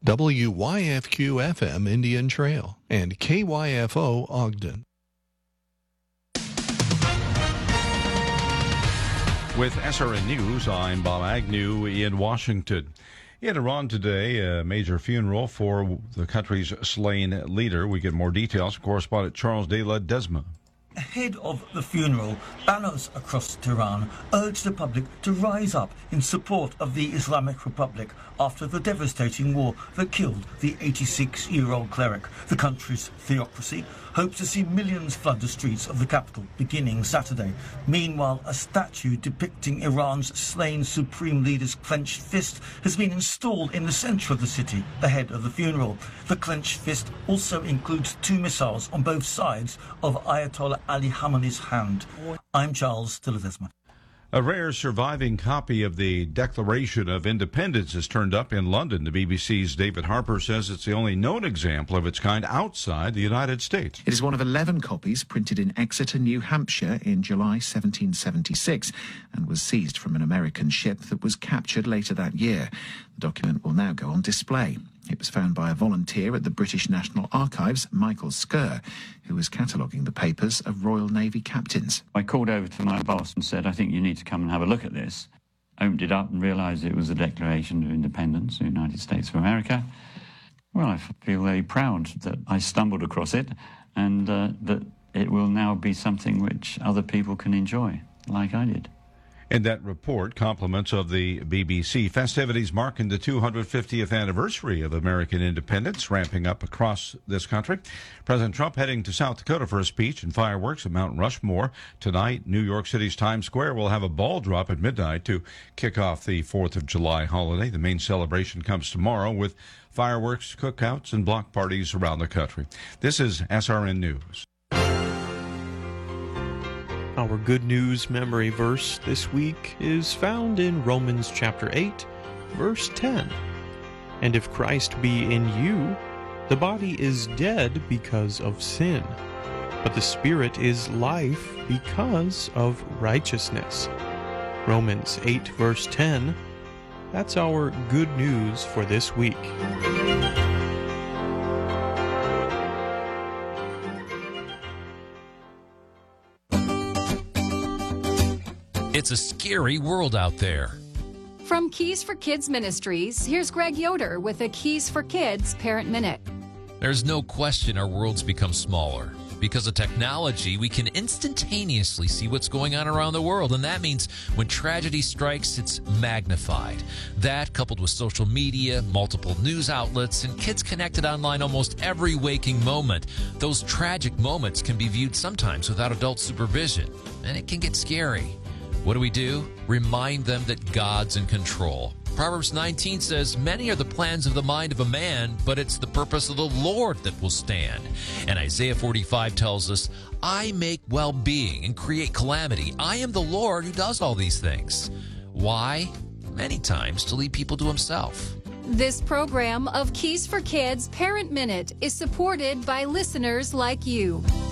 WYFQ-FM Indian Trail and KYFO Ogden. With SRN News, I'm Bob Agnew in Washington. In Iran today, a major funeral for the country's slain leader. We get more details. Correspondent Charles De La Desma. Ahead of the funeral, banners across Tehran urged the public to rise up in support of the Islamic Republic after the devastating war that killed the 86-year-old cleric. The country's theocracy hopes to see millions flood the streets of the capital beginning Saturday. Meanwhile, a statue depicting Iran's slain supreme leader's clenched fist has been installed in the centre of the city ahead of the funeral. The clenched fist also includes 2 missiles on both sides of Ayatollah Ali Khamenei's hand. I'm Charles De La Desma. A rare surviving copy of the Declaration of Independence has turned up in London. The BBC's David Harper says it's the only known example of its kind outside the United States. It is one of 11 copies printed in Exeter, New Hampshire in July 1776 and was seized from an American ship that was captured later that year. The document will now go on display. It was found by a volunteer at the British National Archives, Michael Skerr, who was cataloguing the papers of Royal Navy captains. I called over to my boss and said, I think you need to come and have a look at this. Opened it up and realised it was the Declaration of Independence of the United States of America. Well, I feel very proud that I stumbled across it and that it will now be something which other people can enjoy, like I did. And that report, compliments of the BBC. Festivities marking the 250th anniversary of American independence, ramping up across this country. President Trump heading to South Dakota for a speech and fireworks at Mount Rushmore. Tonight, New York City's Times Square will have a ball drop at midnight to kick off the 4th of July holiday. The main celebration comes tomorrow with fireworks, cookouts, and block parties around the country. This is SRN News. Our good news memory verse this week is found in Romans chapter 8, verse 10. And if Christ be in you, the body is dead because of sin, but the Spirit is life because of righteousness. Romans 8, verse 10. That's our good news for this week. It's a scary world out there. From Keys for Kids Ministries, here's Greg Yoder with a Keys for Kids Parent Minute. There's no question our world's become smaller. Because of technology, we can instantaneously see what's going on around the world, and that means when tragedy strikes, it's magnified. That, coupled with social media, multiple news outlets, and kids connected online almost every waking moment, those tragic moments can be viewed sometimes without adult supervision, and it can get scary. What do? Remind them that God's in control. Proverbs 19 says, many are the plans of the mind of a man, but it's the purpose of the Lord that will stand. And Isaiah 45 tells us, I make well-being and create calamity. I am the Lord who does all these things. Why? Many times to lead people to himself. This program of Keys for Kids Parent Minute is supported by listeners like you.